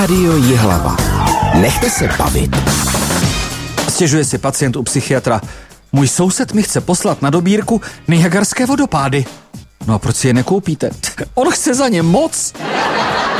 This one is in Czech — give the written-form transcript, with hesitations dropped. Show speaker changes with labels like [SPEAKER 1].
[SPEAKER 1] Rádio Jihlava. Nechte se bavit.
[SPEAKER 2] Stěžuje si pacient u psychiatra. Můj soused mi chce poslat na dobírku Niagarské vodopády. No a proč si je nekoupíte? On chce za ně moc.